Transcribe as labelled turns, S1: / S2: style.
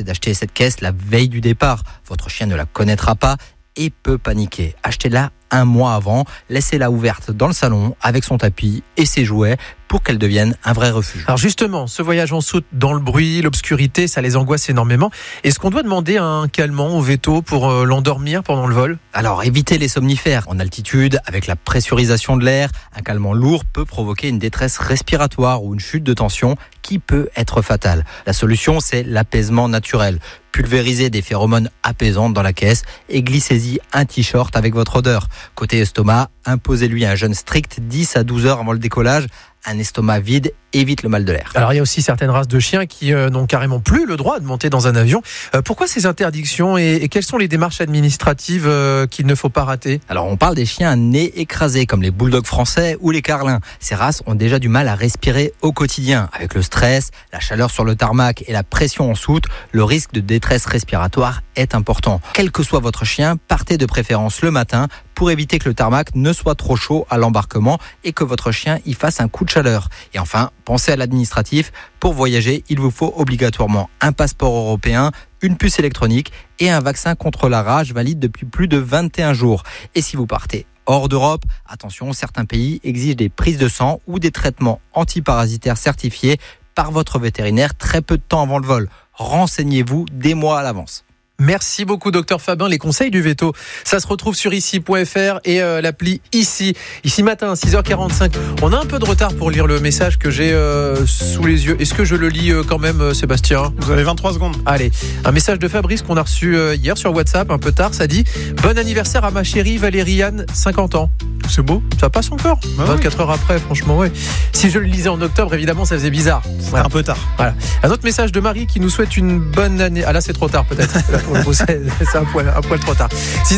S1: c'est d'acheter cette caisse la veille du départ. Votre chien ne la connaîtra pas et peut paniquer. Achetez-la un mois avant, laissez-la ouverte dans le salon avec son tapis et ses jouets pour qu'elle devienne un vrai refuge.
S2: Alors justement, ce voyage en soute dans le bruit, l'obscurité, ça les angoisse énormément. Est-ce qu'on doit demander un calmant au veto pour l'endormir pendant le vol ?
S1: Alors évitez les somnifères. En altitude, avec la pressurisation de l'air, un calmant lourd peut provoquer une détresse respiratoire ou une chute de tension qui peut être fatale. La solution, c'est l'apaisement naturel. Pulvérisez des phéromones apaisantes dans la caisse et glissez-y un t-shirt avec votre odeur. Côté estomac, imposez-lui un jeûne strict 10 à 12 heures avant le décollage. Un estomac vide évite le mal de l'air.
S2: Alors il y a aussi certaines races de chiens qui n'ont carrément plus le droit de monter dans un avion. Pourquoi ces interdictions et quelles sont les démarches administratives qu'il ne faut pas rater ?
S1: Alors on parle des chiens à nez écrasé comme les bulldogs français ou les carlins. Ces races ont déjà du mal à respirer au quotidien. Avec le stress, la chaleur sur le tarmac et la pression en soute, le risque de détresse respiratoire est important. Quel que soit votre chien, partez de préférence le matin pour éviter que le tarmac ne soit trop chaud à l'embarquement et que votre chien y fasse un coup de chaleur. Et enfin, pensez à l'administratif. Pour voyager, il vous faut obligatoirement un passeport européen, une puce électronique et un vaccin contre la rage valide depuis plus de 21 jours. Et si vous partez hors d'Europe, attention, certains pays exigent des prises de sang ou des traitements antiparasitaires certifiés par votre vétérinaire très peu de temps avant le vol. Renseignez-vous des mois à l'avance.
S2: Merci beaucoup Dr Fabin, les conseils du veto, ça se retrouve sur ici.fr et l'appli Ici matin 6h45. On a un peu de retard pour lire le message que j'ai sous les yeux. Est-ce que je le lis quand même, Sébastien ?
S3: Vous avez 23 secondes.
S2: Allez, un message de Fabrice qu'on a reçu hier sur WhatsApp, un peu tard, ça dit « Bon anniversaire à ma chérie Valériane, 50 ans ». C'est beau, ça passe encore, 24 heures après, franchement, ouais. Si je le lisais en octobre, évidemment, ça faisait bizarre.
S3: C'était un peu tard.
S2: Voilà. Un autre message de Marie qui nous souhaite une bonne année. Ah là, c'est trop tard peut-être. C'est un poil trop tard.